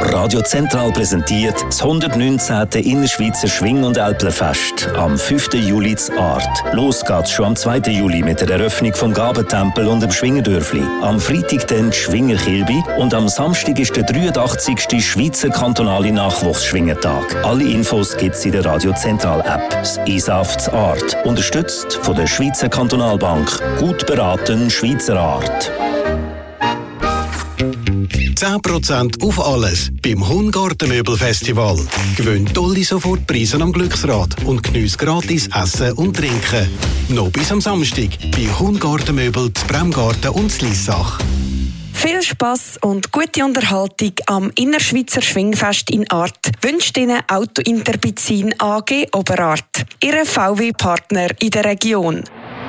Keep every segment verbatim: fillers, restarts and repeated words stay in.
Radio Zentral präsentiert das hundertneunzehnte Innerschweizer Schwing- und Älplerfest am fünften Juli zu Art. Los geht's schon am zweiten Juli mit der Eröffnung vom Gabentempel und dem Schwingerdörfli. Am Freitag dann die Schwingerkilbi und am Samstag ist der dreiundachtzigste Schweizer kantonale Nachwuchsschwingertag. Alle Infos gibt's in der Radio Zentral App. Das I S A F zu Art. Unterstützt von der Schweizer Kantonalbank. Gut beraten, Schweizer Art. zehn Prozent auf alles beim Hungartenmöbelfestival. Gewinn tolle Sofortpreise am Glücksrad und geniesse gratis Essen und Trinken. Noch bis am Samstag bei Hungartenmöbel zu Bremgarten und Slissach. Viel Spass und gute Unterhaltung am Innerschweizer Schwingfest in Art wünscht Ihnen Auto Interbizin A G Oberart, Ihr V W-Partner in der Region.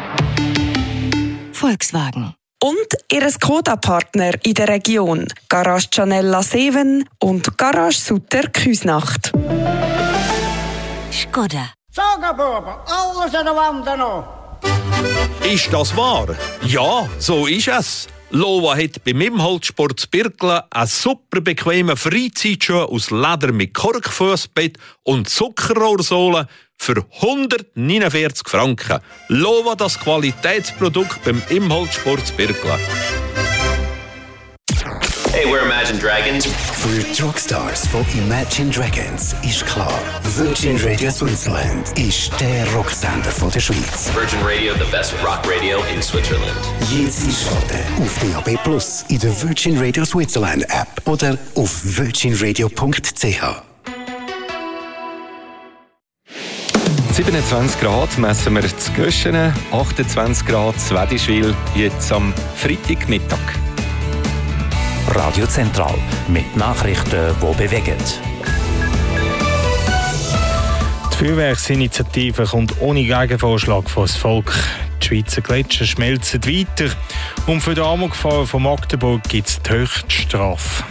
Volkswagen. Und Ihr Skoda-Partner in der Region, Garage Gianella sieben und Garage Sutter Küsnacht. Skoda. Sag Baba, alles an der Wand noch. Ist das wahr? Ja, so ist es. Lova hat beim Imholzsport zu Birkelen einen super bequemen Freizeitschuh aus Leder mit Korkfussbett und Zuckerrohrsohle für hundertneunundvierzig Franken. Lova, das Qualitätsprodukt beim Imholzsport zu Birkelen. Hey, we're Imagine Dragons. Für die Rockstars von Imagine Dragons ist klar, Virgin Radio Switzerland ist der Rocksender von der Schweiz. Virgin Radio, the best rock radio in Switzerland. Jetzt einschalten auf D A B Plus, in der Virgin Radio Switzerland App oder auf virgin radio punkt c h. siebenundzwanzig Grad messen wir zu Göschenen, achtundzwanzig Grad zu Wedischwil, jetzt am Freitagmittag. Radio Zentral mit Nachrichten, die bewegen. Die Feuerwerksinitiative kommt ohne Gegenvorschlag vor das Volk. Die Schweizer Gletscher schmelzen weiter und für den Amokfahrer von Magdeburg gibt es die Höchststrafe.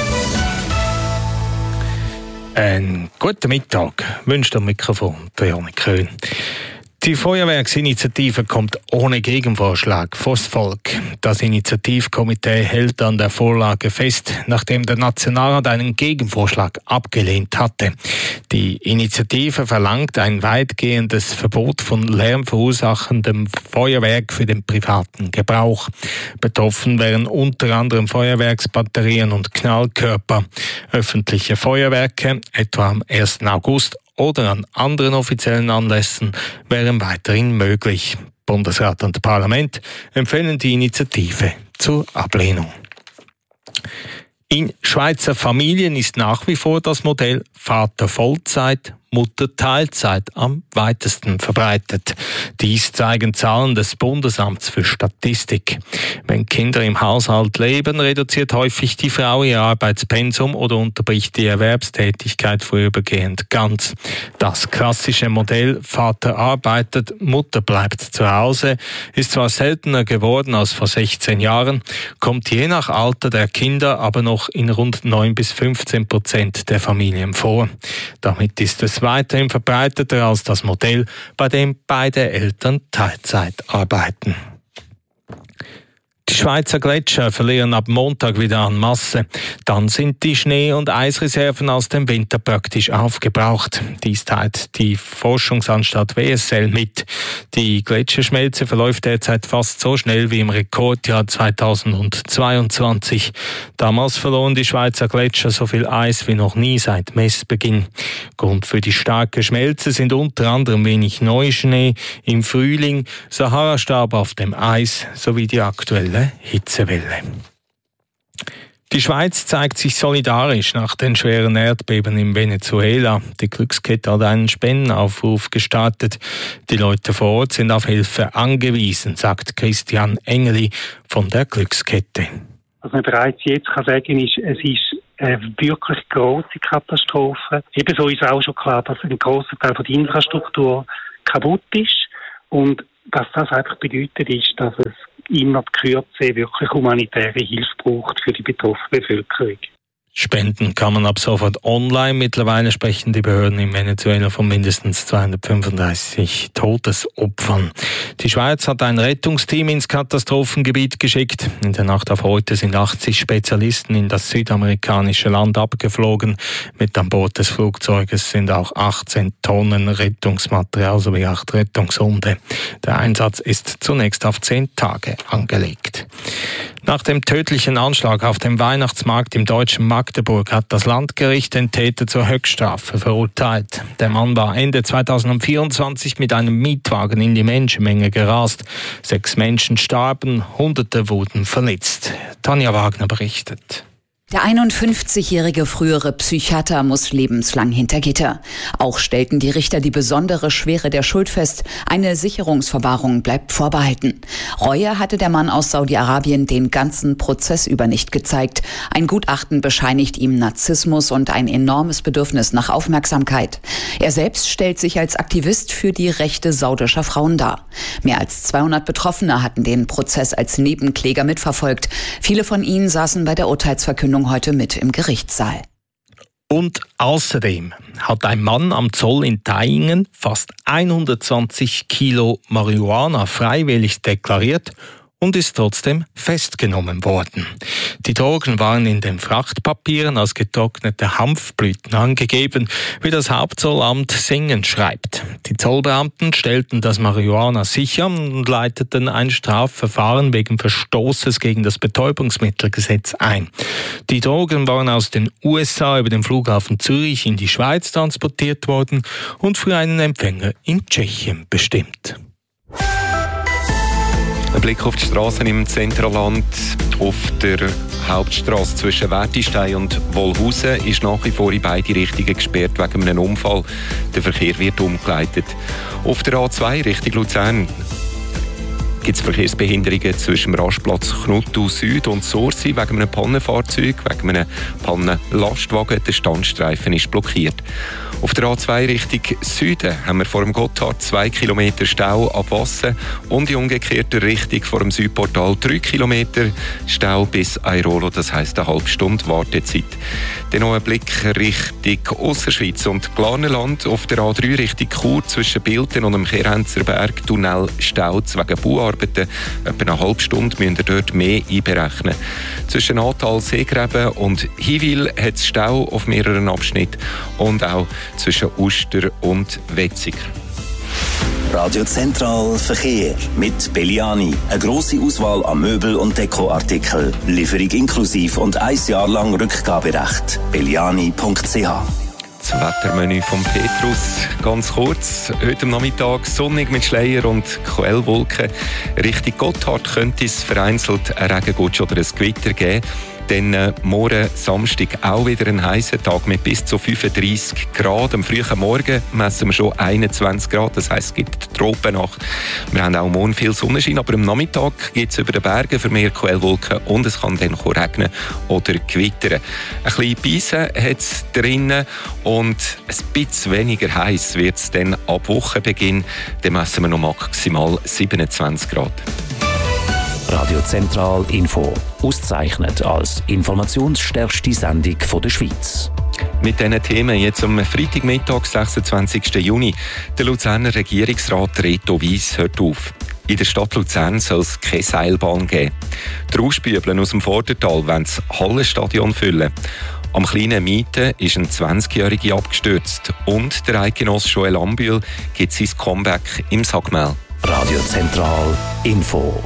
Einen guten Mittag wünscht am Mikrofon Janik Köhn. Die Feuerwerksinitiative kommt ohne Gegenvorschlag vor das Volk. Das Initiativkomitee hält an der Vorlage fest, nachdem der Nationalrat einen Gegenvorschlag abgelehnt hatte. Die Initiative verlangt ein weitgehendes Verbot von lärmverursachendem Feuerwerk für den privaten Gebrauch. Betroffen wären unter anderem Feuerwerksbatterien und Knallkörper. Öffentliche Feuerwerke, etwa am ersten August, oder an anderen offiziellen Anlässen wären weiterhin möglich. Bundesrat und Parlament empfehlen die Initiative zur Ablehnung. In Schweizer Familien ist nach wie vor das Modell Vater Vollzeit, Mutter Teilzeit am weitesten verbreitet. Dies zeigen Zahlen des Bundesamts für Statistik. Wenn Kinder im Haushalt leben, reduziert häufig die Frau ihr Arbeitspensum oder unterbricht die Erwerbstätigkeit vorübergehend ganz. Das klassische Modell Vater arbeitet, Mutter bleibt zu Hause ist zwar seltener geworden als vor sechzehn Jahren, kommt je nach Alter der Kinder aber noch in rund neun bis fünfzehn Prozent der Familien vor. Damit ist es weiterhin verbreiteter als das Modell, bei dem beide Eltern Teilzeit arbeiten. Die Schweizer Gletscher verlieren ab Montag wieder an Masse. Dann sind die Schnee- und Eisreserven aus dem Winter praktisch aufgebraucht. Dies teilt die Forschungsanstalt W S L mit. Die Gletscherschmelze verläuft derzeit fast so schnell wie im Rekordjahr zweitausendzweiundzwanzig. Damals verloren die Schweizer Gletscher so viel Eis wie noch nie seit Messbeginn. Grund für die starke Schmelze sind unter anderem wenig Neuschnee im Frühling, Saharastaub auf dem Eis sowie die aktuelle Hitzewelle. Die Schweiz zeigt sich solidarisch nach den schweren Erdbeben in Venezuela. Die Glückskette hat einen Spendenaufruf gestartet. Die Leute vor Ort sind auf Hilfe angewiesen, sagt Christian Engeli von der Glückskette. Was man bereits jetzt kann sagen ist, es ist eine wirklich grosse Katastrophe. Ebenso ist auch schon klar, dass ein grosser Teil der Infrastruktur kaputt ist. Und was das einfach bedeutet, ist, dass es immer die Kürze wirklich humanitäre Hilfe braucht für die betroffene Bevölkerung. Spenden kann man ab sofort online. Mittlerweile sprechen die Behörden in Venezuela von mindestens zweihundertfünfunddreißig Todesopfern. Die Schweiz hat ein Rettungsteam ins Katastrophengebiet geschickt. In der Nacht auf heute sind achtzig Spezialisten in das südamerikanische Land abgeflogen. Mit an Bord des Flugzeuges sind auch achtzehn Tonnen Rettungsmaterial sowie acht Rettungshunde. Der Einsatz ist zunächst auf zehn Tage angelegt. Nach dem tödlichen Anschlag auf dem Weihnachtsmarkt im deutschen Magdeburg hat das Landgericht den Täter zur Höchststrafe verurteilt. Der Mann war Ende zweitausendvierundzwanzig mit einem Mietwagen in die Menschenmenge gerast. Sechs Menschen starben, Hunderte wurden verletzt. Tanja Wagner berichtet. Der einundfünfzigjährige frühere Psychiater muss lebenslang hinter Gitter. Auch stellten die Richter die besondere Schwere der Schuld fest. Eine Sicherungsverwahrung bleibt vorbehalten. Reue hatte der Mann aus Saudi-Arabien den ganzen Prozess über nicht gezeigt. Ein Gutachten bescheinigt ihm Narzissmus und ein enormes Bedürfnis nach Aufmerksamkeit. Er selbst stellt sich als Aktivist für die Rechte saudischer Frauen dar. Mehr als zweihundert Betroffene hatten den Prozess als Nebenkläger mitverfolgt. Viele von ihnen saßen bei der Urteilsverkündung heute mit im Gerichtssaal. Und außerdem hat ein Mann am Zoll in Thayngen fast hundertzwanzig Kilo Marihuana freiwillig deklariert und ist trotzdem festgenommen worden. Die Drogen waren in den Frachtpapieren als getrocknete Hanfblüten angegeben, wie das Hauptzollamt Singen schreibt. Die Zollbeamten stellten das Marihuana sicher und leiteten ein Strafverfahren wegen Verstoßes gegen das Betäubungsmittelgesetz ein. Die Drogen waren aus den U S A über den Flughafen Zürich in die Schweiz transportiert worden und für einen Empfänger in Tschechien bestimmt. Ein Blick auf die Straßen im Zentralland. Auf der Hauptstrasse zwischen Wertistein und Wollhausen ist nach wie vor in beide Richtungen gesperrt wegen einem Unfall. Der Verkehr wird umgeleitet. Auf der A zwei Richtung Luzern gibt es Verkehrsbehinderungen zwischen dem Rastplatz Knuttu Süd und Sursi wegen einem Pannenfahrzeug, wegen einem Pannenlastwagen. Der Standstreifen ist blockiert. Auf der A zwei Richtung Süden haben wir vor dem Gotthard zwei Kilometer Stau ab Wassen und in umgekehrter Richtung vor dem Südportal drei Kilometer Stau bis Airolo, das heisst eine halbe Stunde Wartezeit. Dann noch ein Blick Richtung Ausserschweiz und Glarnerland. Auf der A drei Richtung Chur zwischen Bilten und dem Kehrhänzer Berg Tunnel staut wegen Bauarbeiten. Etwa eine halbe Stunde müsst ihr dort mehr einberechnen. Zwischen Natal, Seegräben und Hiwil hat es Stau auf mehreren Abschnitten und auch zwischen Uster und Wetzig. Radio Zentral Verkehr mit Belliani. Eine grosse Auswahl an Möbel- und Dekoartikeln. Lieferung inklusiv und ein Jahr lang Rückgaberecht. belliani punkt c h. Das Wettermenü von Petrus, ganz kurz. Heute am Nachmittag sonnig mit Schleier und Quellwolken. Richtung Gotthard könnte es vereinzelt ein Regengutsch oder ein Gewitter geben. Dann äh, morgen Samstag auch wieder ein heißer Tag mit bis zu fünfunddreissig Grad. Am frühen Morgen messen wir schon einundzwanzig Grad, das heisst, es gibt eine Tropennacht. Wir haben auch morgen viel Sonnenschein, aber am Nachmittag gibt es über den Bergen vermehrt Quellwolken und es kann dann regnen oder gewittern. Ein bisschen Beißen hat es drinnen und ein bisschen weniger heiß wird es dann ab Wochenbeginn. Dann messen wir noch maximal siebenundzwanzig Grad. Radio Zentral Info. Ausgezeichnet als informationsstärkste Sendung der Schweiz. Mit diesen Themen jetzt am Freitagmittag, sechsundzwanzigsten Juni. Der Luzerner Regierungsrat Reto Wyss hört auf. In der Stadt Luzern soll es keine Seilbahn geben. Die Rauschbübeln aus dem Vordertal wollen das Hallenstadion füllen. Am kleinen Mieten ist ein zwanzigjähriger abgestürzt. Und der Eidgenosse Joel Ambühl gibt sein Comeback im Sackmehl. Radio Zentral Info.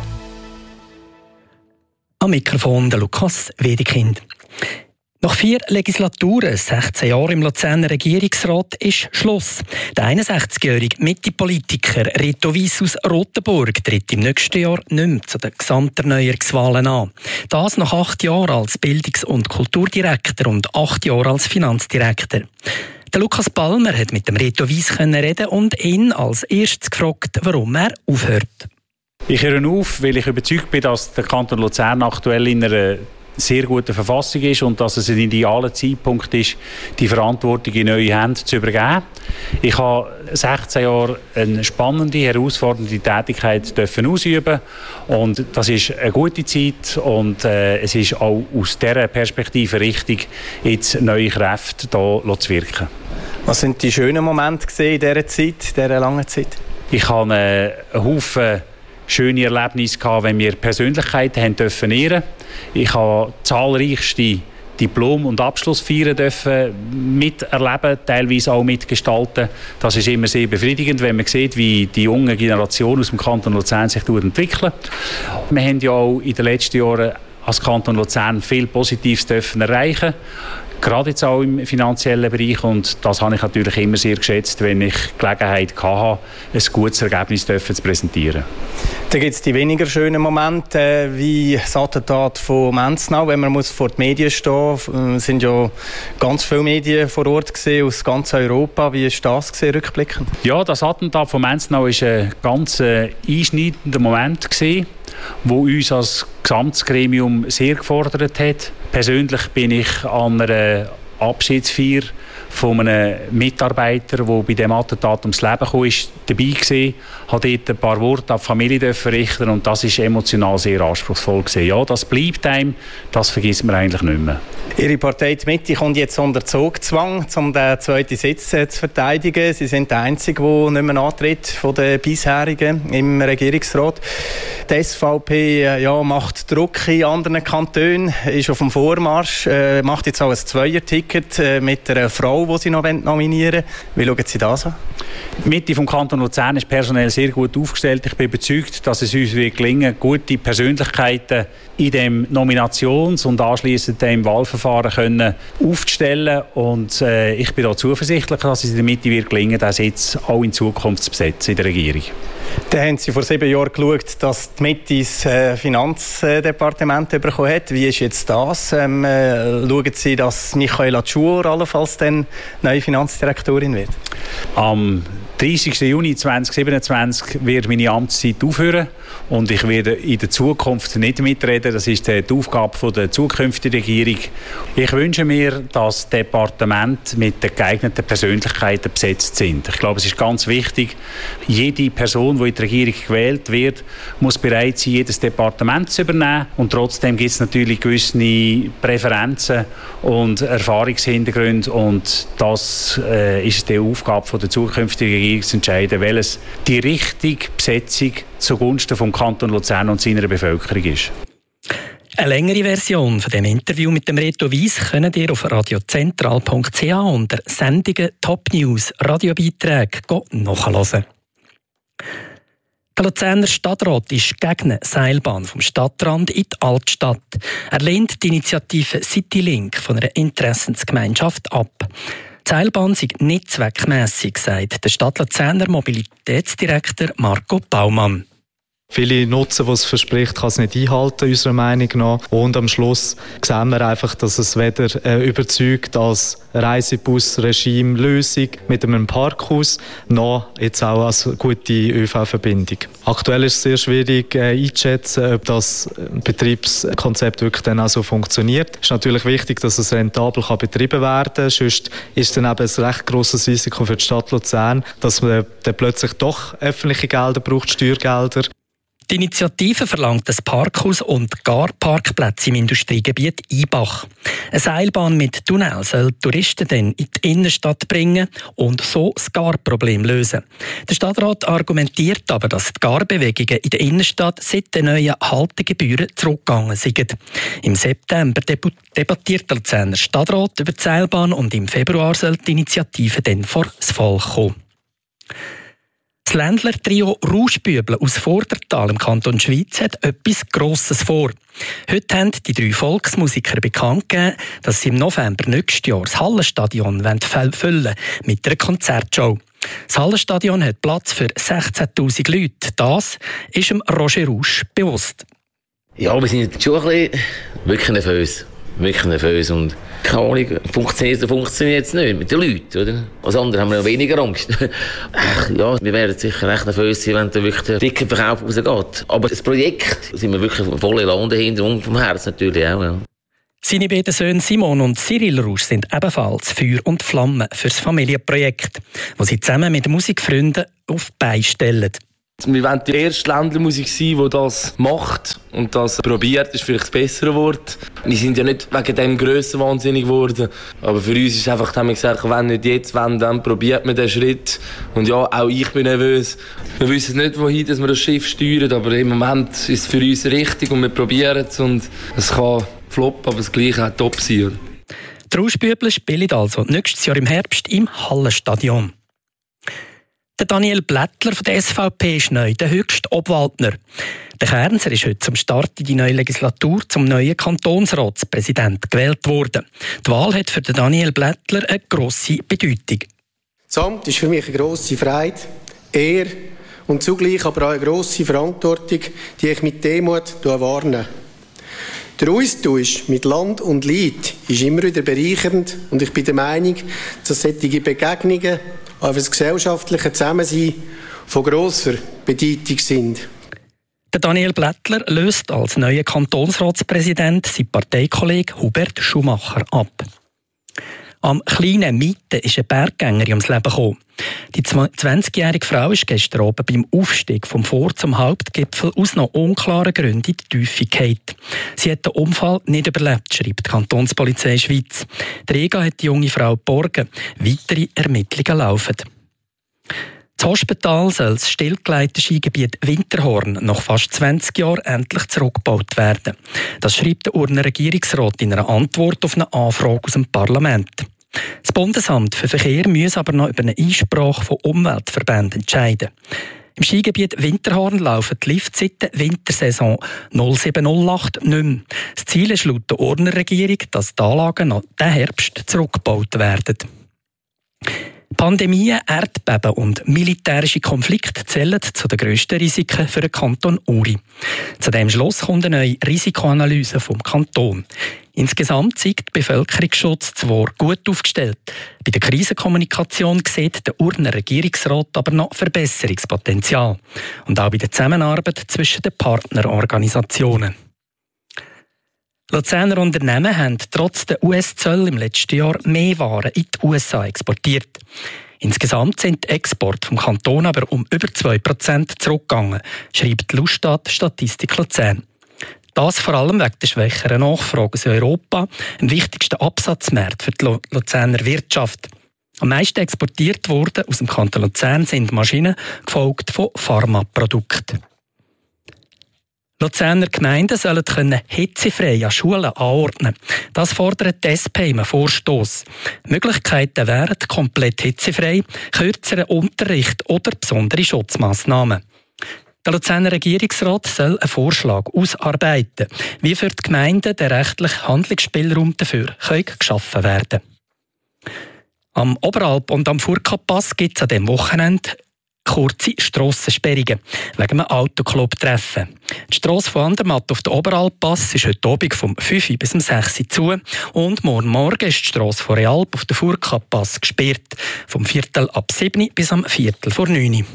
Am Mikrofon der Lukas Wedekind. Nach vier Legislaturen, sechzehn Jahre im Luzerner Regierungsrat, ist Schluss. Der einundsechzigjährige Mitte-Politiker Reto Wyss aus Rotenburg tritt im nächsten Jahr nicht mehr zu den Gesamterneuerungswahlen an. Das nach acht Jahren als Bildungs- und Kulturdirektor und acht Jahren als Finanzdirektor. Der Lukas Palmer hat mit dem Reto Wyss reden und ihn als erstes gefragt, warum er aufhört. Ich höre auf, weil ich überzeugt bin, dass der Kanton Luzern aktuell in einer sehr guten Verfassung ist und dass es ein idealer Zeitpunkt ist, die Verantwortung in neue Hände zu übergeben. Ich habe sechzehn Jahre eine spannende, herausfordernde Tätigkeit dürfen ausüben und das ist eine gute Zeit und äh, es ist auch aus dieser Perspektive richtig, jetzt neue Kräfte hier zu wirken. Was sind die schönen Momente in dieser Zeit, in dieser langen Zeit? Ich habe einen Haufen schöne Erlebnisse gehabt, wenn wir Persönlichkeiten haben dürfen ehren. Ich habe zahlreichste Diplom- und Abschlussfeiern dürfen miterleben, teilweise auch mitgestalten. Das ist immer sehr befriedigend, wenn man sieht, wie die junge Generation aus dem Kanton Luzern sich entwickelt. Wir haben ja auch in den letzten Jahren als Kanton Luzern viel Positives dürfen erreichen. Gerade jetzt auch im finanziellen Bereich und das habe ich natürlich immer sehr geschätzt, wenn ich Gelegenheit hatte, ein gutes Ergebnis zu präsentieren. Dann gibt es die weniger schönen Momente, wie das Attentat von Menzenau, wenn man muss vor die Medien stehen muss. Es sind ja ganz viele Medien vor Ort gewesen, aus ganz Europa. Wie ist das gewesen, rückblickend? Ja, das Attentat von Menzenau war ein ganz äh, einschneidender Moment gewesen, wo uns als gesamtes Gremium sehr gefordert hat. Persönlich bin ich an einer Abschiedsfeier von einem Mitarbeiter, der bei diesem Attentat ums Leben gekommen ist, dabei gewesen, habe dort ein paar Worte an die Familie richten und das ist emotional sehr anspruchsvoll gewesen. Ja, das bleibt einem, das vergisst man eigentlich nicht mehr. Ihre Partei die Mitte kommt jetzt unter Zugzwang, um den zweiten Sitz äh, zu verteidigen. Sie sind der Einzige, der nicht mehr antritt von den bisherigen im Regierungsrat. Die S V P äh, ja, macht Druck in anderen Kantonen, ist auf dem Vormarsch, äh, macht jetzt auch ein Zweier-Ticket äh, mit einer Frau, die sie noch nominieren wollen. Wie schauen Sie das an? Die Mitte vom Kanton Luzern ist personell sehr gut aufgestellt. Ich bin überzeugt, dass es uns wird gelingen, gute Persönlichkeiten in dem Nominations- und anschliessend im Wahlverfahren können aufzustellen. Und äh, ich bin auch zuversichtlich, dass es in der Mitte wird gelingen, das jetzt auch in Zukunft zu besetzen in der Regierung. Dann haben Sie vor sieben Jahren geschaut, dass die Mitte das äh, Finanzdepartement bekommen hat. Wie ist jetzt das? Ähm, äh, schauen Sie, dass Michaela Tschur allenfalls dann neue Finanzdirektorin wird? Am dreißigsten Juni zweitausendsiebenundzwanzig wird meine Amtszeit aufhören und ich werde in der Zukunft nicht mitreden. Das ist die Aufgabe der zukünftigen Regierung. Ich wünsche mir, dass Departemente mit den geeigneten Persönlichkeiten besetzt sind. Ich glaube, es ist ganz wichtig, jede Person, die in die Regierung gewählt wird, muss bereit sein, jedes Departement zu übernehmen. Und trotzdem gibt es natürlich gewisse Präferenzen und Erfahrungshintergründe und das äh, ist die Aufgabe der zukünftigen Regierung, zu entscheiden, welches die richtige Besetzung zugunsten vom Kanton Luzern und seiner Bevölkerung ist. Eine längere Version von dem Interview mit dem Reto Weiss könnt ihr auf radiozentral punkt c h unter Sendungen Top News Radiobeiträge nachhören. Der Luzerner Stadtrat ist gegen eine Seilbahn vom Stadtrand in die Altstadt. Er lehnt die Initiative Citylink von einer Interessensgemeinschaft ab. Die Seilbahn sei nicht zweckmässig, sagt der Stadt Luzerner Mobilitätsdirektor Marco Baumann. Viele nutzen, was es verspricht, kann es nicht einhalten, unserer Meinung nach. Und am Schluss sehen wir einfach, dass es weder äh, überzeugt als Reisebus-Regime-Lösung mit einem Parkhaus, noch jetzt auch als gute ÖV-Verbindung. Aktuell ist es sehr schwierig äh, einzuschätzen, ob das Betriebskonzept wirklich dann auch so funktioniert. Es ist natürlich wichtig, dass es rentabel kann betrieben werden kann. Sonst ist dann eben ein recht grosses Risiko für die Stadt Luzern, dass man dann plötzlich doch öffentliche Gelder braucht, Steuergelder. Die Initiative verlangt ein Parkhaus und gar Parkplätze im Industriegebiet Ibach. Eine Seilbahn mit Tunnel soll Touristen dann in die Innenstadt bringen und so das Garproblem lösen. Der Stadtrat argumentiert aber, dass die Garbewegungen in der Innenstadt seit den neuen Haltegebühren zurückgegangen sind. Im September debattiert der Luzerner Stadtrat über die Seilbahn und im Februar soll die Initiative dann vor das Volk kommen. Das Ländler-Trio Rauschbüble aus Vordertal im Kanton Schwyz hat etwas Grosses vor. Heute haben die drei Volksmusiker bekannt gegeben, dass sie im November nächstes Jahr das Hallenstadion füllen wollen mit einer Konzertshow. Das Hallenstadion hat Platz für sechzehntausend Leute. Das ist dem Roger Rausch bewusst. Ja, wir sind schon ein bisschen wirklich nervös. Wirklich nervös und keine Ahnung, funktioniert es funktioniert es nicht mit den Leuten, oder? Als andere haben wir noch weniger Angst. Ach, ja, wir werden sicher recht nervös sein, wenn da wirklich der Ticketverkauf rausgeht. Aber das Projekt sind wir wirklich voll Elan dahinter und vom Herzen natürlich auch, ja. Seine beiden Söhne Simon und Cyril Rouge sind ebenfalls Feuer und Flamme für das Familienprojekt, das sie zusammen mit Musikfreunden auf die Beine stellen. Wir wollen die erste Ländlermusik sein, die das macht und das probiert, ist vielleicht das bessere Wort. Wir sind ja nicht wegen dem Grössen wahnsinnig geworden, aber für uns ist einfach, haben wir gesagt, wenn nicht jetzt, wenn, dann probiert man den Schritt. Und ja, auch ich bin nervös. Wir wissen nicht, wohin dass wir das Schiff steuern, aber im Moment ist es für uns richtig und wir probieren es und es kann floppen, aber das Gleiche auch top sein. Die Rouge-Büble spielen also nächstes Jahr im Herbst im Hallenstadion. Der Daniel Blättler von der S V P ist neu der höchste Obwaldner. Der Kernser ist heute zum Start in die neue Legislatur zum neuen Kantonsratspräsident gewählt worden. Die Wahl hat für den Daniel Blättler eine grosse Bedeutung. Das Amt ist für mich eine grosse Freude, Ehre und zugleich aber auch eine grosse Verantwortung, die ich mit Demut warne. Der Austausch mit Land und Leid ist immer wieder bereichernd und ich bin der Meinung, dass solche Begegnungen auf das gesellschaftliche Zusammensein von grosser Bedeutung sind. Der Daniel Blättler löst als neuer Kantonsratspräsident seinen Parteikollegen Hubert Schumacher ab. Am kleinen Mieten ist eine Berggängerin ums Leben gekommen. Die zwanzigjährige Frau ist gestern Abend beim Aufstieg vom Vor zum Hauptgipfel aus noch unklaren Gründen in die Tiefe gefallen. Sie hat den Unfall nicht überlebt, schreibt die Kantonspolizei Schweiz. Der E G A hat die junge Frau geborgen. Weitere Ermittlungen laufen. Das Hospital soll das stillgelegte Skigebiet Winterhorn nach fast zwanzig Jahren endlich zurückgebaut werden. Das schreibt der Urner Regierungsrat in einer Antwort auf eine Anfrage aus dem Parlament. Das Bundesamt für Verkehr muss aber noch über eine Einsprache von Umweltverbänden entscheiden. Im Skigebiet Winterhorn laufen die Lifts seit der Wintersaison null sieben null acht nicht mehr. Das Ziel ist laut der Urner Regierung, dass die Anlagen noch diesen Herbst zurückgebaut werden. Pandemien, Erdbeben und militärische Konflikte zählen zu den grössten Risiken für den Kanton Uri. Zu diesem Schluss kommt eine neue Risikoanalyse vom Kanton. Insgesamt zeigt der Bevölkerungsschutz zwar gut aufgestellt. Bei der Krisenkommunikation sieht der Urner Regierungsrat aber noch Verbesserungspotenzial. Und auch bei der Zusammenarbeit zwischen den Partnerorganisationen. Luzerner Unternehmen haben trotz der U S-Zölle im letzten Jahr mehr Waren in die U S A exportiert. Insgesamt sind die Exporte vom Kanton aber um über zwei Prozent zurückgegangen, schreibt die Lustat Statistik Luzern. Das vor allem wegen der schwächeren Nachfrage in Europa, dem wichtigsten Absatzmarkt für die Luzerner Wirtschaft. Am meisten exportiert worden aus dem Kanton Luzern sind Maschinen, gefolgt von Pharmaprodukten. Luzerner Gemeinden sollen können hitzefrei an Schulen anordnen. Das fordert die S P im Vorstoss. Möglichkeiten wären komplett hitzefrei, kürzeren Unterricht oder besondere Schutzmaßnahmen. Der Luzerner Regierungsrat soll einen Vorschlag ausarbeiten, wie für die Gemeinden der rechtliche Handlungsspielraum dafür geschaffen werden kann. Am Oberalp und am Furka-Pass gibt es an diesem Wochenende kurze Strassensperrungen wegen einem Autoclub-Treffen. Die Strasse von Andermatt auf den Oberalp-Pass ist heute Abend vom fünf bis um sechs Uhr zu und morgen Morgen ist die Strasse von Realp auf den Furka-Pass gesperrt, vom Viertel ab sieben bis am Viertel vor neun Uhr.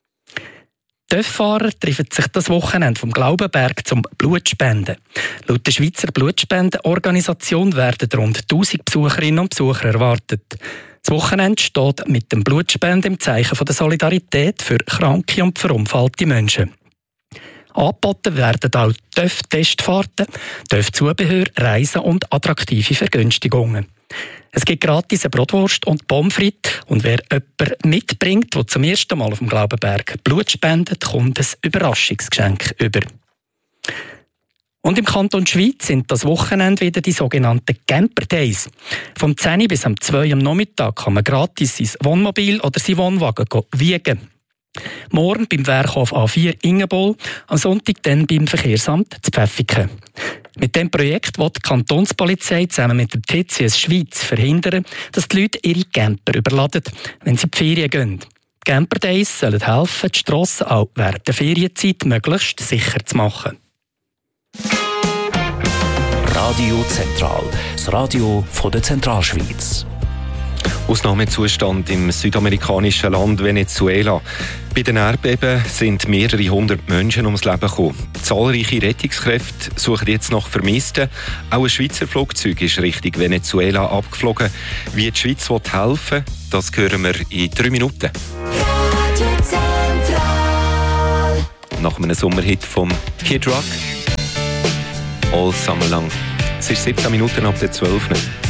Töfffahrer treffen sich das Wochenende vom Glaubenberg zum Blutspenden. Laut der Schweizer Blutspendenorganisation werden rund tausend Besucherinnen und Besucher erwartet. Das Wochenende steht mit dem Blutspenden im Zeichen der Solidarität für kranke und verunfallte Menschen. Angeboten werden auch T Ö F-Testfahrten, T Ö F-Zubehör, Reisen und attraktive Vergünstigungen. Es gibt gratis eine Bratwurst und Pommes frites und wer jemanden mitbringt, der zum ersten Mal auf dem Glaubenberg Blut spendet, kommt ein Überraschungsgeschenk über. Und im Kanton Schweiz sind das Wochenende wieder die sogenannten Camper Days. Vom zehn bis um zwei Uhr am Nachmittag kann man gratis sein Wohnmobil oder sein Wohnwagen wiegen. Morgen beim Werkhof A vier Ingenbol, am Sonntag dann beim Verkehrsamt zu Pfäffiken. Mit diesem Projekt will die Kantonspolizei zusammen mit der T C S Schweiz verhindern, dass die Leute ihre Camper überladen, wenn sie in die Ferien gehen. Die Camper Days sollen helfen, die Strassen auch während der Ferienzeit möglichst sicher zu machen. Radio Zentral, das Radio von der Zentralschweiz. Ausnahmezustand im südamerikanischen Land Venezuela. Bei den Erdbeben sind mehrere hundert Menschen ums Leben gekommen. Zahlreiche Rettungskräfte suchen jetzt nach Vermissten. Auch ein Schweizer Flugzeug ist Richtung Venezuela abgeflogen. Wie die Schweiz helfen will, das hören wir in drei Minuten. Nach einem Sommerhit von Kid Rock. All Summer Long. Es ist siebzehn Minuten ab der zwölf.